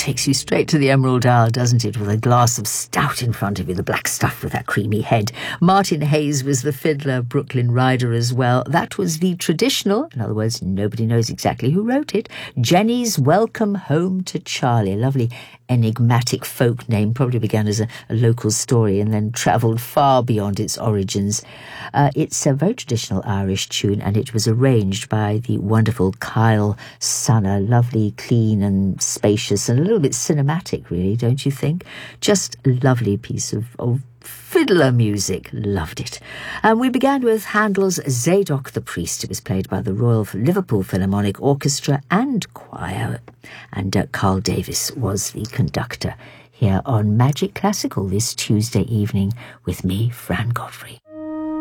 takes you straight to the Emerald Isle, doesn't it? With a glass of stout in front of you, the black stuff with that creamy head. Martin Hayes was the fiddler, Brooklyn Rider as well. That was the traditional, in other words, nobody knows exactly who wrote it, Jenny's Welcome Home to Charlie. A lovely enigmatic folk name, probably began as a local story and then travelled far beyond its origins. It's a very traditional Irish tune, and it was arranged by the wonderful Kyle Sunner. Lovely, clean and spacious and a little bit cinematic, really, don't you think? Just a lovely piece of fiddler music. Loved it. And we began with Handel's Zadok the Priest. It was played by the Royal Liverpool Philharmonic Orchestra and Choir. And Carl Davis was the conductor here on Magic Classical this Tuesday evening with me, Fran Godfrey.